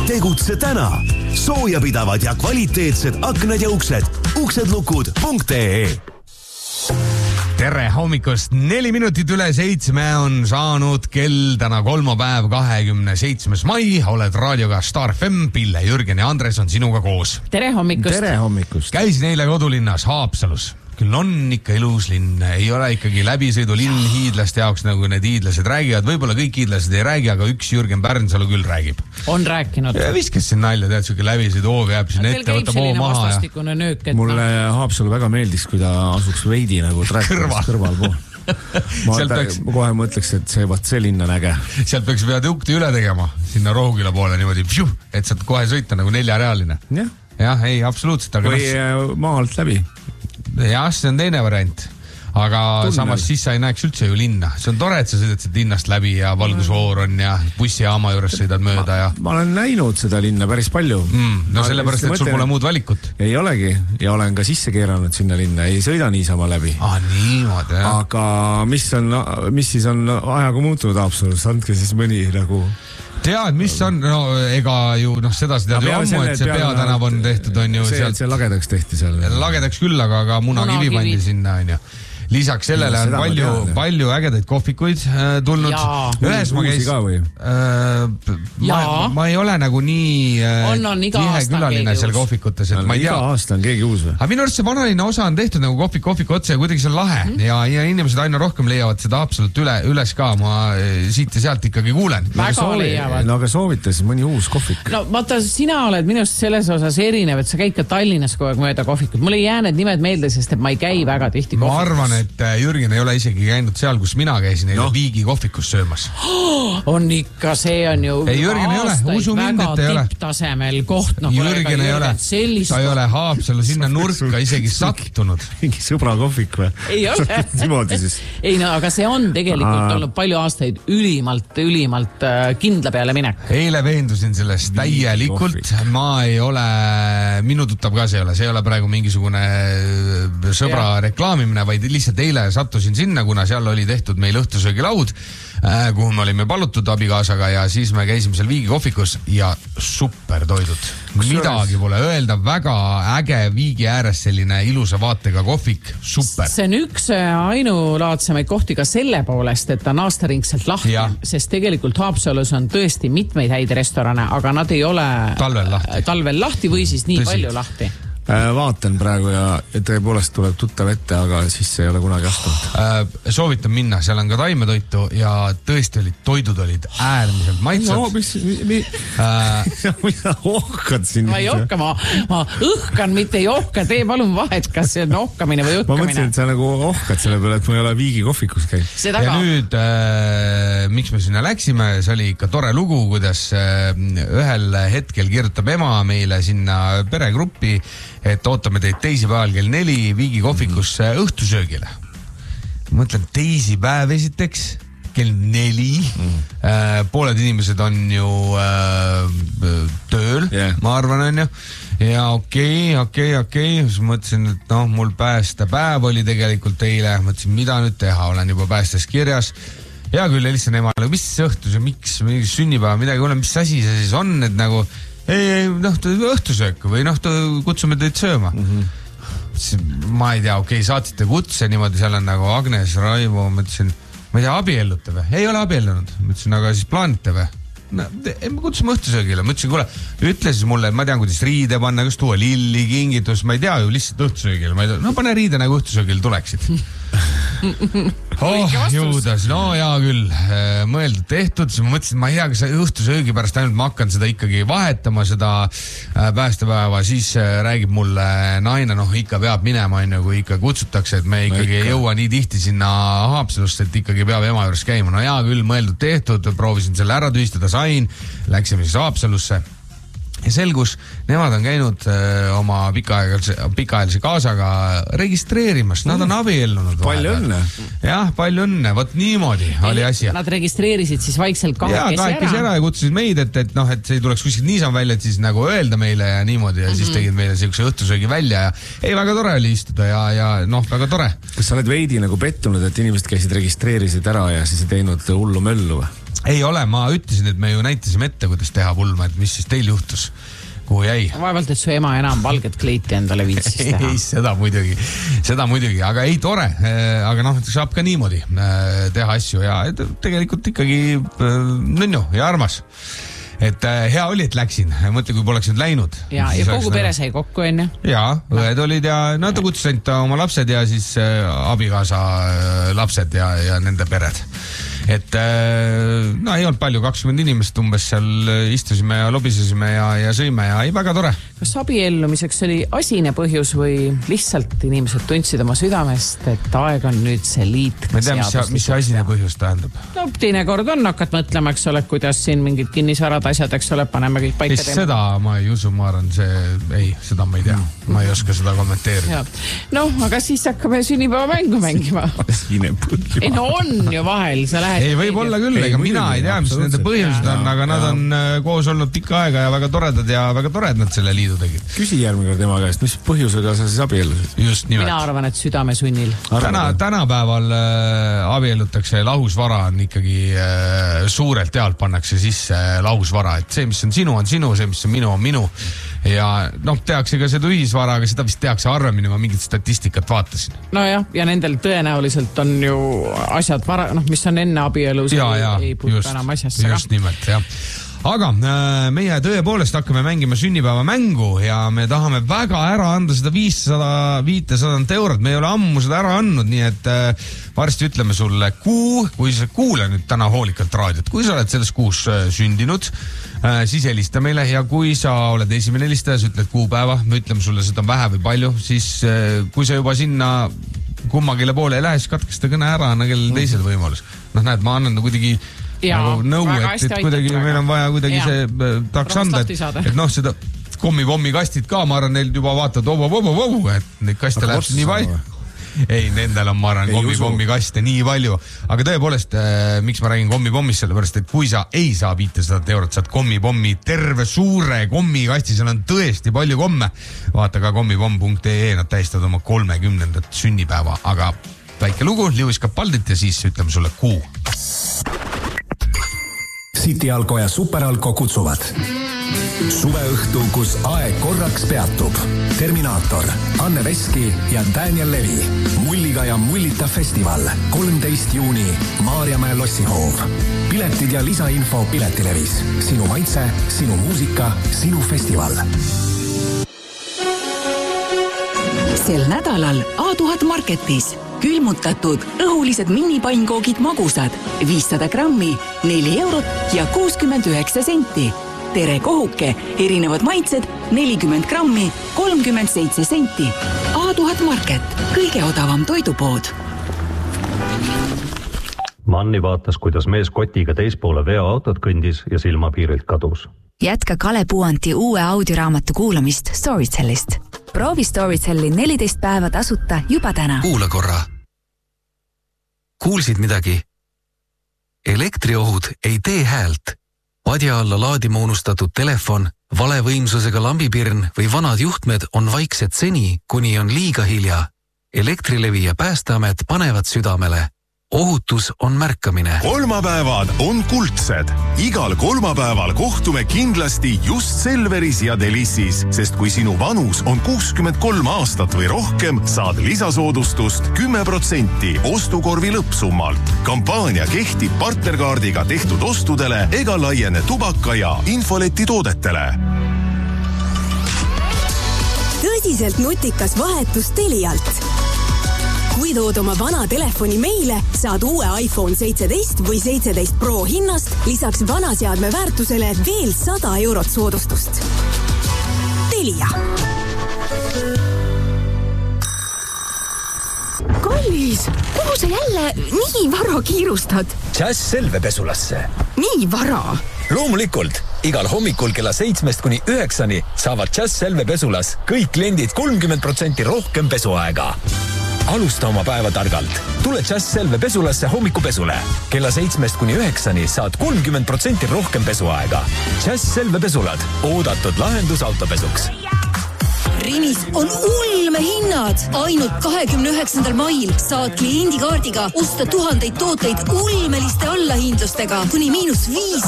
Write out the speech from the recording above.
Tegutse täna. Soojapidavad ja kvaliteetsed aknad ja uksedlukud.ee. Tere hommikust, 4 minutit üle 7 on saanud kell täna kolmapäev 27. mai. Oled raadioga Star FM, Pille, Jürgen ja Andres on sinuga koos. Tere hommikust. Tere hommikust. Käisin eile kodulinnas Haapsalus. Küll on ikka ilus linn, ei ole ikkagi läbisõidulinn hiidlaste jaoks, nagu need hiidlased räägivad. Võib-olla kõik hiidlased ei räägi, aga üks Jürgen Pärnsalu küll räägib. On rääkinud. Viskas siin nalja, tead, siuke läbisõiduhoov jääb siin ette, võtab hoo maha. Nöök, mulle Haapsalu väga meeldiks, kui ta asuks veidi nagu kõrval pool. Ma kohe mõtleks, et see linn on äge. Sealt peaks viadukti üle tegema, sinna Rohuküla poole niimoodi, et saad kohe sõita nagu 4-realine. Jah, ei, absoluutselt. Või maalt läbi. Jah, see on teine variant. Aga samas siis sa ei näeks üldse ju linna. See on tore, et sa sõidad siit linnast läbi ja valgusvoor on ja bussijaama juures sõidad mööda. Ma olen näinud seda linna päris palju. No sellepärast, et sul pole muud valikut. Ei olegi. Ja olen ka sisse keeranud sinna linna. Ei sõida niisama läbi. Niimoodi, jah. Aga mis siis on ajaga muutunud Haapsalus? Andke siis mõni nagu... Tead, mis on, no ega ju seda tead ju ammu, et see peatänav on tehtud, on ju see lagedaks tehti seal. Lagedaks küll, aga munakivi pandi sinna, on ju. Lisaks sellele on palju ägedaid kohvikuid tulnud. Ühes ma käisin. Ma ei ole nagu nii tihe külaline seal kohvikutes. Iga aasta on keegi uus või? Aga minu arust see vanalinna osa on tehtud nagu kohviku otse ja kuidagi see on lahe. Ja inimesed aina rohkem leiavad seda absoluut üles ka. Ma siit ja sealt ikkagi kuulen. Väga leiavad. No aga soovita siis mõni uus kohvik. No vaata, sina oled minust selles osas erinev, et sa käid ka Tallinnas kogu aeg mööda kohvikut. Mul ei jää need nimed meelde, sest et ma ei käi väga tihti kohvikus. Ma arvan, et Jürgen ei ole isegi käinud seal, kus mina käisin Viigi kohvikus söömas. On ikka, see on ju Jürgen ei ole, usu mind, et ei ole. Tipptasemel koht. Jürgen ei ole, ta ei ole Haapsalu sinna nurka isegi sattunud. Mingi sõbra kohvik või? Ei ole. Niimoodi siis. Ei no, aga see on tegelikult olnud palju aastaid ülimalt kindla peale minek. Eile veendusin sellest täielikult. Ma ei ole, minu tuttav ka see ei ole praegu mingisugune sõbra reklaamimine, vaid lihtsalt eile sattusin sinna, kuna seal oli tehtud meil õhtusöögilaud, kuhu me olime palutud abikaasaga ja siis me käisime seal Viigi kohvikus ja super toidud. Midagi pole öelda, väga äge Viigi ääres selline ilusa vaatega kohvik, super. See on üks ainulaadsemaid kohti ka selle poolest, et ta on aastaringselt lahti, sest tegelikult Haapsalus on tõesti mitmeid häid restorane, aga nad ei ole talvel lahti või siis nii palju lahti. Vaatan praegu ja tõepoolest tuleb tuttav ette, aga siis ei ole kunagi astunud. Soovitan minna, seal on ka taimetoitu ja tõesti toidud olid äärmiselt maitsed. No, mis sa ohkad siin? Ma ei ohka, ma õhkan, mitte ei ohka. Tee palun vahet, kas see on ohkamine või õhkamine. Ma mõtlesin, et sa nagu ohkad selle peale, et ma ei ole Viigi kohvikus käinud. Ja nüüd, miks me sinna läksime, see oli ikka tore lugu, kuidas ühel hetkel kirjutab ema meile sinna peregruppi, et ootame teid teisipäeval kell 4 Viigi kohvikusse õhtusöögile. Mõtlen teisipäev esiteks, kell 4. Pooled inimesed on ju tööl, ma arvan, on ju. Ja okei. Siis mõtlesin, et mul päästepäev oli tegelikult eile. Mõtlesin, mida nüüd teha, olen juba päästes kirjas. Ja küll helistan emale, mis see õhtus ja miks sünnipäeva midagi ole, mis asi see siis on, et nagu õhtusöök või kutsume teid sööma. Ma ei tea, saatsite kutse niimoodi, seal on nagu Agnes, Raivo, mõtlesin, ma ei tea, abiellute või? Ei ole abiellunud. Mõtlesin, aga siis plaanite või? Me kutsume õhtusöögile. Mõtlesin, kuule, ütle siis mulle, ma tean, kuidas riide panna, kas tuua lilli, kingitus, ma ei tea ju lihtsalt õhtusöögile. No pane riide nagu õhtusöögile tuleksid. Jõudas, no jaa küll, mõeldud tehtud, siis ma mõtlesin, ma ei tea, kas õhtusöögi pärast ainult ma hakkan seda ikkagi vahetama, seda päästepäeva, siis räägib mulle naine, ikka peab minema, kui ikka kutsutakse, et me ikkagi ei jõua nii tihti sinna Haapsalusse, et ikkagi peab ema juures käima. No jaa küll, mõeldud tehtud, proovisin selle ära tühistada, sain, läksime siis Haapsalusse. Ja selgus, nemad on käinud oma pikaajalise kaasaga registreerimas. Nad on abiellunud. Palju õnne. Jah, palju õnne. Vot niimoodi oli asja. Nad registreerisid siis vaikselt kahekesi ära ja kutsusid meid, et see ei tuleks kuskilt niisama välja, et siis nagu öelda meile ja niimoodi ja siis tegid meile siukse õhtusöögi välja ja ei, väga tore oli istuda ja väga tore. Kas sa oled veidi nagu pettunud, et inimesed käisid registreerisid ära ja siis ei teinud hullu möllu või? Ei ole, ma ütlesin, et me ju näitasime ette, kuidas teha pulma, et mis siis teil juhtus. Kuhu jäi. Vaevalt, et su ema enam valget kleiti endale viitsis teha. Ei, seda muidugi, aga ei tore, aga saab ka niimoodi teha asju ja tegelikult ikkagi nunnu ja armas. Et hea oli, et läksin, mõtle, kui poleks nüüd läinud. Ja kogu pere sai kokku enne? Ja, õed olid ja ta kutsus ainult oma lapsed ja siis abikaasa lapsed ja nende pered. Et ei olnud palju, 20 inimest umbes seal istusime ja lobisesime ja sõime ja ei väga tore. Kas abiellumiseks oli asine põhjus või lihtsalt inimesed tundsid oma südamest, et aeg on nüüd see liit? Ma ei tea, mis see asine põhjus tähendab? No teine kord on hakkad mõtlema, eks ole, kuidas siin mingid kinnisvarad asjad, eks ole, paneme kõik paika teema. Seda ma ei usu, ma arvan, seda ma ei tea. Ma ei oska seda kommenteerida. Aga siis hakkame sünnipäevamängu mängima. Ei, no on ju vahel, sa lähed. Ei, võib olla küll, ega mina ei tea, mis nende põhjused on, aga nad on koos olnud pikka aega ja väga toredad nad selle liidu tegid. Küsi järgmine kord tema käest, mis põhjusega sa siis abiellusid? Just nimelt. Mina arvan, et südamesunnil. Tänapäeval abiellutakse lahusvara on ikkagi suurelt jaalt pannakse sisse lahusvara, et see, mis on sinu, see, mis on minu. Ja tehakse ka seda ühisvara, aga seda vist tehakse harvemini, ma mingit statistikat vaatasin. Nojah, ja nendel tõenäoliselt on ju asjad mis on enne abielu, ei puutu enam asjasse. Just nimelt, jah. Aga meie tõepoolest hakkame mängima sünnipäeva mängu ja me tahame väga ära anda seda 500 eurot. Me ei ole ammu seda ära andnud, nii et varsti ütleme sulle kui sa kuule nüüd täna hoolikalt raadiot, kui sa oled selles kuus sündinud, siis helista meile ja kui sa oled esimene helistaja, sa ütled kuupäeva, me ütleme sulle seda vähe või palju, siis kui sa juba sinna kummagile poole ei lähe, siis katkesta kõne ära, anna kellel teisel võimalus. Näed, ma annan kuidagi nõu, et kuidagi meil on vaja kuidagi see tahaks anda, et seda kommi kastid ka, ma arvan, neil juba vaatad, et neid kaste läheb nii palju. Ei, nendel on, ma arvan, kommi kaste nii palju. Aga tõepoolest, miks ma räägin kommi-pommist, sellepärast, et kui sa ei saa 500 eurot, saad kommi-pommi terve suure kommikasti, seal on tõesti palju komme. Vaata ka kommipomm.ee, nad tähistavad oma 30. sünnipäeva, aga väike lugu, Lewis Capaldit ja siis ütleme sulle kuu. City Alko ja Super Alko kutsuvad. Suveõhtu, kus aeg korraks peatub. Terminaator, Anne Veski ja Daniel Levi. Mulliga ja mullita festival. 13 juuni, Maarjamäe lossihoov. Piletid ja lisainfo Piletilevis. Sinu maitse, sinu muusika, sinu festival. Sel nädalal A1000 Marketis. Külmutatud õhulised minipainkoogid magusad, 500 grammi, 4 eurot ja 69 senti. Tere kohuke, erinevad maitsed, 40 grammi, 37 senti. A1000 Market, kõige odavam toidupood. Manni vaatas, kuidas mees kotiga teispoole veoautot kõndis ja silmapiirilt kadus. Jätka Kale Puanti uue audioraamatu kuulamist Storytellist. Proovi Storytelli 14 päeva tasuta juba täna. Kuula korra. Kuulsid midagi? Elektriohud ei tee häält. Padja alla laadima unustatud telefon, valevõimsusega lambipirn või vanad juhtmed on vaiksed seni, kuni on liiga hilja. Elektrilevi ja Päästeamet panevad südamele. Ohutus on märkamine. Kolmapäevad on kuldsed. Igal kolmapäeval kohtume kindlasti just Selveris ja Delissis, sest kui sinu vanus on 63 aastat või rohkem, saad lisasoodustust 10% ostukorvi lõppsummalt. Kampaania kehtib partnerkaardiga tehtud ostudele ega laiene tubaka ja infoleti toodetele. Tõsiselt nutikas vahetus Telialt. Kui tood oma vana telefoni meile, saad uue iPhone 17 või 17 Pro hinnast lisaks vana seadme väärtusele veel 100 eurot soodustust. Telia. Kallis, kuhu sa jälle nii vara kiirustad? Jazz Selve pesulasse. Nii vara? Loomulikult, igal hommikul kella 7 kuni 9 saavad Jazz Selve pesulas kõik kliendid 30% rohkem pesuaega. Alusta oma päeva targalt. Tule Jazz Selve pesulasse hommikupesule. Kella 7 kuni 9 saad 30% rohkem pesuaega. Jazz Selve pesulad. Oodatud lahendus autopesuks. Rimis on ulmehinnad. Ainult 29. mail saad kliendikaardiga osta tuhandeid tooteid ulmeliste allahindlustega kuni -5